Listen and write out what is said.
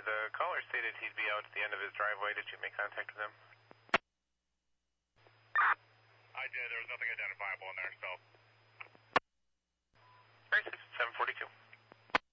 The caller stated he'd be out at the end of his driveway. Did you make contact with him? I did. There was nothing identifiable in there, so. All right, 742.